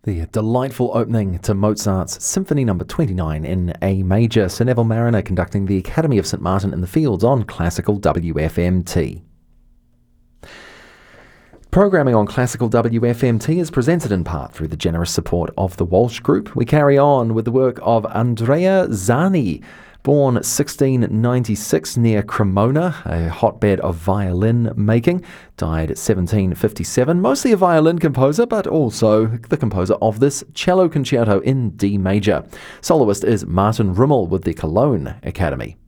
The delightful opening to Mozart's Symphony No. 29 in A major. Sir Neville Mariner conducting the Academy of St Martin in the Fields on Classical WFMT. Programming on Classical WFMT is presented in part through the generous support of the Walsh Group. We carry on with the work of Andrea Zani, born 1696 near Cremona, a hotbed of violin making, died 1757, mostly a violin composer, but also the composer of this cello concerto in D major. Soloist is Martin Rimmel with the Cologne Academy.